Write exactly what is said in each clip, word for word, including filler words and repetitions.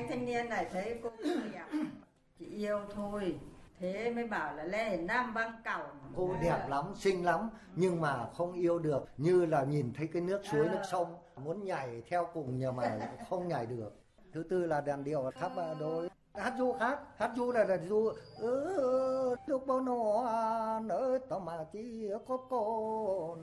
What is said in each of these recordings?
hai thanh niên này thấy cô đẹp, chị yêu thôi. Thế mới bảo là lên Nam Băng Cẩu. Cô đẹp lắm, xinh lắm, nhưng mà không yêu được. Như là nhìn thấy cái nước suối, nước sông, muốn nhảy theo cùng nhưng mà không nhảy được. Thứ tư là đàn điệu khắp đôi. Hát du khác, hát du là đàn du. Lúc bao nổ nỡ tao mà chỉ có cô.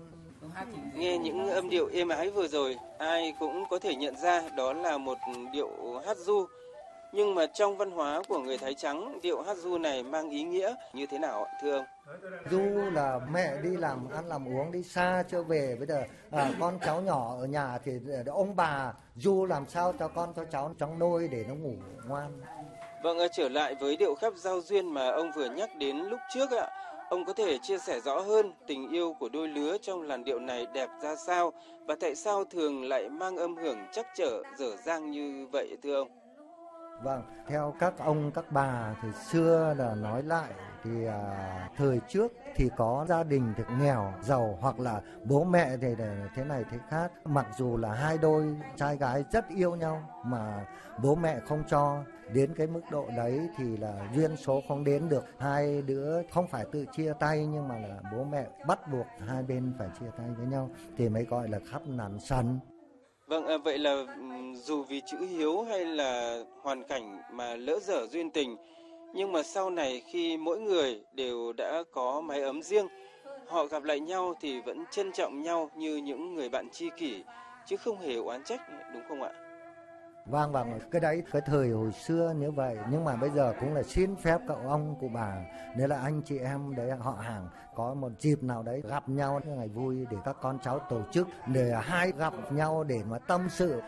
Nghe những âm điệu êm ái vừa rồi, ai cũng có thể nhận ra đó là một điệu hát du. Nhưng mà trong văn hóa của người Thái Trắng, điệu hát du này mang ý nghĩa như thế nào thưa ông? Du là mẹ đi làm ăn làm uống đi xa chưa về, bây giờ à, con cháu nhỏ ở nhà thì ông bà du làm sao cho con cho cháu trong nôi để nó ngủ ngoan. Vâng, trở lại với điệu khắp giao duyên mà ông vừa nhắc đến lúc trước ạ. Ông có thể chia sẻ rõ hơn tình yêu của đôi lứa trong làn điệu này đẹp ra sao và tại sao thường lại mang âm hưởng trắc trở dở dang như vậy thưa ông? Vâng, theo các ông các bà thì xưa là nói lại thì à, thời trước thì có gia đình thì nghèo giàu hoặc là bố mẹ thì thế này thế khác, mặc dù là hai đôi trai gái rất yêu nhau mà bố mẹ không cho, đến cái mức độ đấy thì là duyên số không đến được, hai đứa không phải tự chia tay nhưng mà là bố mẹ bắt buộc hai bên phải chia tay với nhau thì mới gọi là khắp nắn sần. Vâng, à, vậy là dù vì chữ hiếu hay là hoàn cảnh mà lỡ dở duyên tình, nhưng mà sau này khi mỗi người đều đã có mái ấm riêng, họ gặp lại nhau thì vẫn trân trọng nhau như những người bạn tri kỷ, chứ không hề oán trách, đúng không ạ? Vâng, vâng, cái đấy cái thời hồi xưa như vậy, nhưng mà bây giờ cũng là xin phép cậu ông cụ bà, nếu là anh chị em đấy họ hàng có một dịp nào đấy gặp nhau ngày vui để các con cháu tổ chức để hai gặp nhau để mà tâm sự.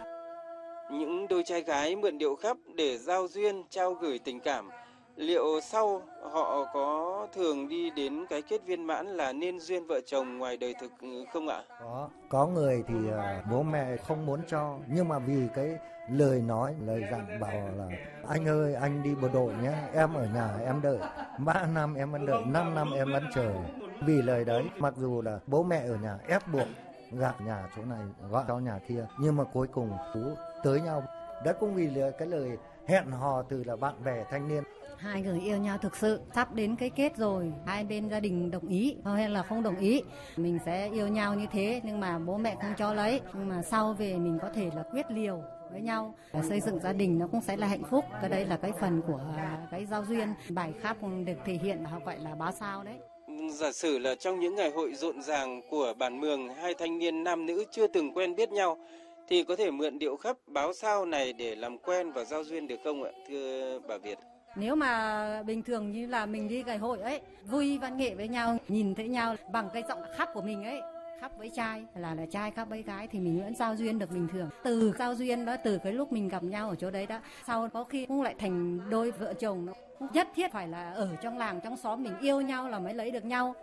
Những đôi trai gái mượn điệu khắp để giao duyên, trao gửi tình cảm, liệu sau họ có thường đi đến cái kết viên mãn là nên duyên vợ chồng ngoài đời thực không ạ? Có, có người thì uh, bố mẹ không muốn cho, nhưng mà vì cái lời nói, lời dặn bảo là anh ơi anh đi bộ đội nhé, em ở nhà em đợi, ba năm em vẫn đợi, năm năm em vẫn chờ. Vì lời đấy, mặc dù là bố mẹ ở nhà ép buộc gặp nhà chỗ này, gọi cháu nhà kia, nhưng mà cuối cùng cũng tới nhau. Đó cũng vì cái lời hẹn hò từ là bạn bè thanh niên. Hai người yêu nhau thực sự, sắp đến cái kết rồi, hai bên gia đình đồng ý hay là không đồng ý, mình sẽ yêu nhau như thế, nhưng mà bố mẹ không cho lấy, nhưng mà sau về mình có thể là quyết liều với nhau, xây dựng gia đình nó cũng sẽ là hạnh phúc. Cái đây là cái phần của cái giao duyên, bài khắp được thể hiện họ gọi là bá sao đấy. Giả sử là trong những ngày hội rộn ràng của bản Mường, hai thanh niên nam nữ chưa từng quen biết nhau thì có thể mượn điệu khắp báo sao này để làm quen và giao duyên được không ạ, thưa bà Việt? Nếu mà bình thường như là mình đi ngày hội ấy, vui văn nghệ với nhau, nhìn thấy nhau bằng cái giọng khắp của mình ấy, khắp với trai là là trai khắp với gái thì mình vẫn giao duyên được bình thường. Từ giao duyên đó, từ cái lúc mình gặp nhau ở chỗ đấy đó, sau có khi cũng lại thành đôi vợ chồng, nó không nhất thiết phải là ở trong làng trong xóm mình yêu nhau là mới lấy được nhau.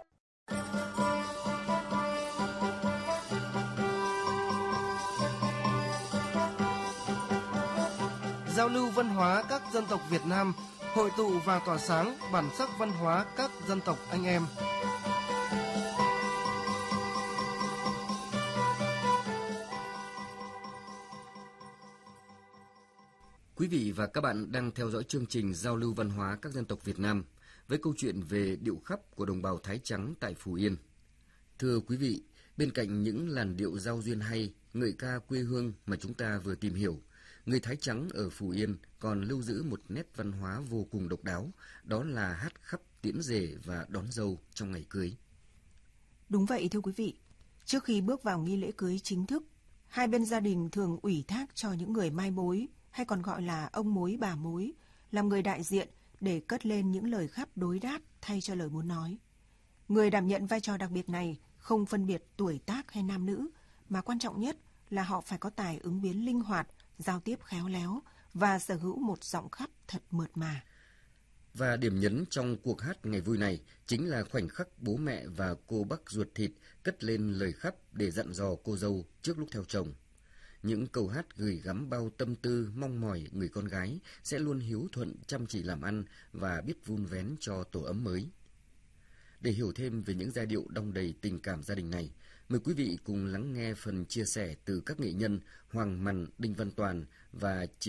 Giao lưu văn hóa các dân tộc Việt Nam, hội tụ và tỏa sáng bản sắc văn hóa các dân tộc anh em. Quý vị và các bạn đang theo dõi chương trình Giao lưu văn hóa các dân tộc Việt Nam với câu chuyện về điệu khắp của đồng bào Thái Trắng tại Phú Yên. Thưa quý vị, bên cạnh những làn điệu giao duyên hay, ngợi ca quê hương mà chúng ta vừa tìm hiểu, người Thái Trắng ở Phú Yên còn lưu giữ một nét văn hóa vô cùng độc đáo, đó là hát khắp tiễn rể và đón dâu trong ngày cưới. Đúng vậy thưa quý vị, trước khi bước vào nghi lễ cưới chính thức, hai bên gia đình thường ủy thác cho những người mai mối, hay còn gọi là ông mối bà mối, làm người đại diện để cất lên những lời khắp đối đáp thay cho lời muốn nói. Người đảm nhận vai trò đặc biệt này không phân biệt tuổi tác hay nam nữ, mà quan trọng nhất là họ phải có tài ứng biến linh hoạt, giao tiếp khéo léo và sở hữu một giọng khắp thật mượt mà. Và điểm nhấn trong cuộc hát ngày vui này chính là khoảnh khắc bố mẹ và cô bác ruột thịt cất lên lời khắp để dặn dò cô dâu trước lúc theo chồng. Những câu hát gửi gắm bao tâm tư mong mỏi người con gái sẽ luôn hiếu thuận chăm chỉ làm ăn và biết vun vén cho tổ ấm mới. Để hiểu thêm về những giai điệu đong đầy tình cảm gia đình này, mời quý vị cùng lắng nghe phần chia sẻ từ các nghệ nhân Hoàng Mằn, Đinh Văn Toàn và chị